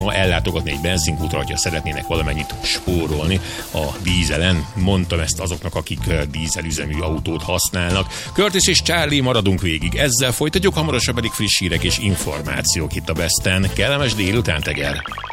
ellátogatni egy benzinkútra, hogyha szeretnének valamennyit spórolni a dízelen. Mondtam ezt azoknak, akik dízelüzemű autót használnak. Curtis és Charlie, maradunk végig. Ezzel folytatjuk, hamarosan pedig friss hírek és információk itt a Besten. Kellemes délután, Teger!